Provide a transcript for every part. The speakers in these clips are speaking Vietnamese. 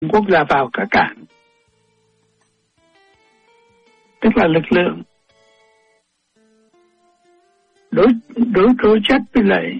Quốc ra vào các cảng, tức là lực lượng đối chất với lại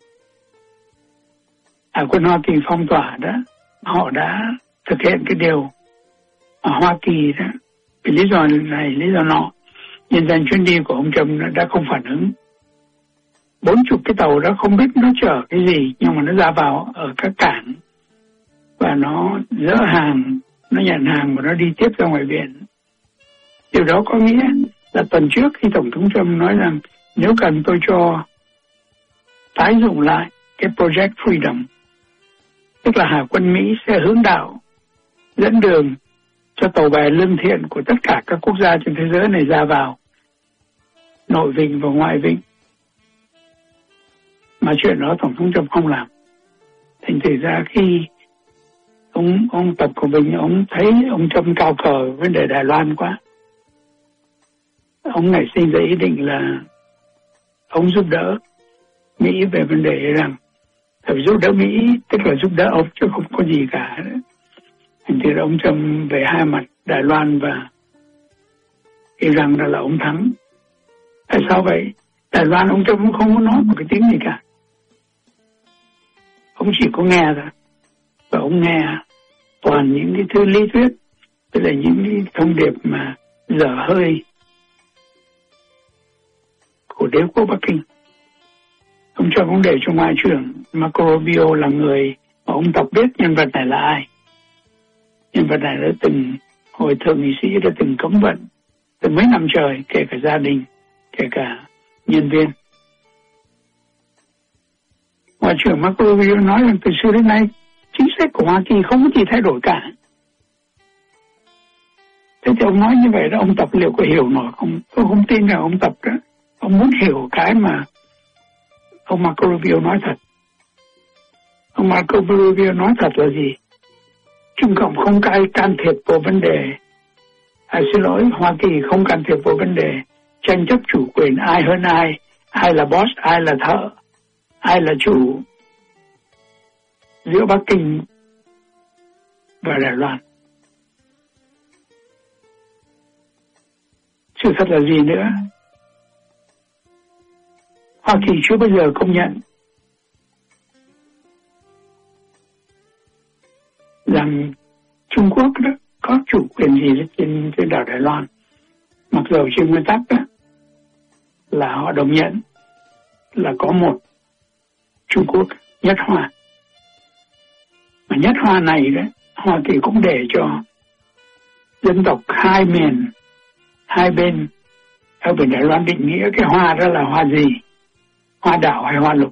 quân Hoa Kỳ phong tỏa đó. Họ đã thực hiện cái điều ở Hoa Kỳ đó, vì lý do này lý do nọ, nhân dân chuyến đi của ông Trump đã không phản ứng. 40 cái tàu đó không biết nó chở cái gì, nhưng mà nó ra vào ở các cảng và nó dỡ hàng, nó nhận hàng và nó đi tiếp ra ngoài biển. Điều đó có nghĩa là tuần trước khi Tổng thống Trump nói rằng nếu cần tôi cho tái dụng lại cái Project Freedom, tức là Hải quân Mỹ sẽ hướng đạo, dẫn đường cho tàu bè lương thiện của tất cả các quốc gia trên thế giới này ra vào nội vịnh và ngoại vịnh. Mà chuyện đó Tổng thống Trump không làm. Thành thử ra khi ông Tập của mình, ông thấy ông Trump cao cờ vấn đề Đài Loan quá, ông nảy sinh ra ý định là ông giúp đỡ Mỹ về vấn đề Iran. Tại vì giúp đỡ Mỹ tức là giúp đỡ ông chứ không có gì cả. Thành thử ông Trump về hai mặt Đài Loan và Iran là ông thắng. Tại sao vậy? Đài Loan ông Trump cũng không có nói một cái tiếng gì cả. Ông chỉ có nghe thôi. Và ông nghe toàn những cái thứ lý thuyết, tức là những cái thông điệp mà dở hơi của đế quốc Bắc Kinh. Ông Trump cũng để cho Ngoại trưởng Marco Rubio là người mà ông Tập biết nhân vật này là ai. Nhân vật này đã từng, hồi thượng nghị sĩ đã từng cấm vận từ mấy năm trời, kể cả gia đình, kể cả nhân viên. Ngoại trưởng Marco Rubio nói rằng từ xưa đến nay chính sách của Hoa Kỳ không có gì thay đổi cả. Thế thì ông nói như vậy đó, ông Tập liệu có hiểu nổi không? Tôi không tin rằng ông Tập đó, ông muốn hiểu cái mà ông Marco Rubio nói thật. Ông Marco Rubio nói thật là gì? Trung Cộng không can thiệp vào vấn đề, Hoa Kỳ không can thiệp vào vấn đề tranh chấp chủ quyền ai hơn ai là boss, ai là thợ, ai là chủ giữa Bắc Kinh và Đài Loan. Sự thật là gì nữa? Hoa Kỳ chưa bao giờ công nhận rằng Trung Quốc đó có chủ quyền gì trên đảo Đài Loan. Mặc dù trên nguyên tắc đó là họ đồng nhận là có một Trung Quốc nhất Hoa. Mà nhất Hoa này đó, Hoa Kỳ cũng để cho dân tộc hai miền, hai bên ở biển Đài Loan định nghĩa cái hoa đó là hoa gì, hoa đảo hay hoa lục.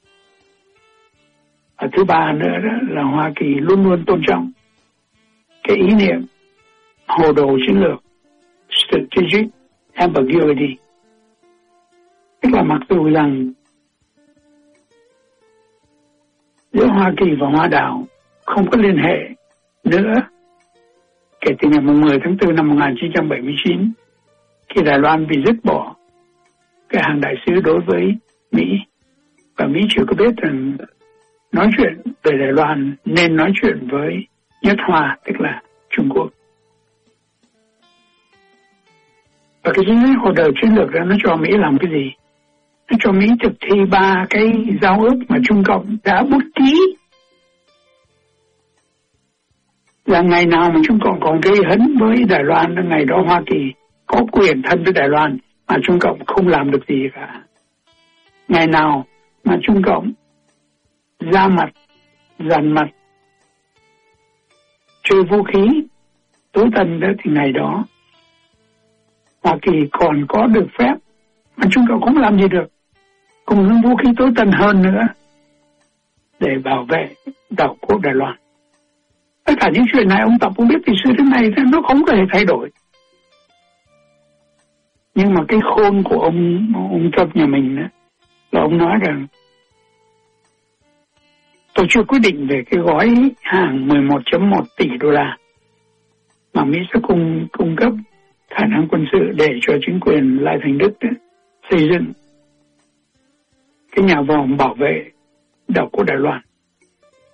Và thứ ba nữa đó là Hoa Kỳ luôn luôn tôn trọng cái ý niệm hồ đồ chiến lược, strategic ambiguity. Tức là mặc dù rằng giữa Hoa Kỳ và Hoa đảo không có liên hệ nữa kể từ ngày 10 tháng 4 năm 1979, khi Đài Loan bị dứt bỏ cái hàng đại sứ đối với Mỹ, và Mỹ chưa có biết rằng nói chuyện về Đài Loan nên nói chuyện với nhất Hoa, tức là Trung Quốc. Và cái chính sách hồ đồ chiến lược đó nó cho Mỹ làm cái gì? Nó cho Mỹ thực thi 3 cái giao ước mà Trung Cộng đã bút ký. Là ngày nào mà Trung Cộng còn gây hấn với Đài Loan, ngày đó Hoa Kỳ có quyền thân với Đài Loan mà Trung Cộng không làm được gì cả. Ngày nào mà Trung Cộng ra mặt, dằn mặt, chơi vũ khí tối tân đó thì ngày đó Hoa Kỳ còn có được phép mà Trung Cộng không làm gì được, cùng những vũ khí tối tân hơn nữa để bảo vệ đảo quốc Đài Loan. Tất cả những chuyện này ông Tập cũng biết từ xưa đến nay, nó không có thể thay đổi. Nhưng mà cái khôn của ông Trump nhà mình đó, là ông nói rằng tôi chưa quyết định về cái gói hàng 11.1 tỷ đô la mà Mỹ sẽ cung cấp khả năng quân sự để cho chính quyền Lai Thành Đức đó, xây dựng cái nhà vòm bảo vệ đảo quốc Đài Loan.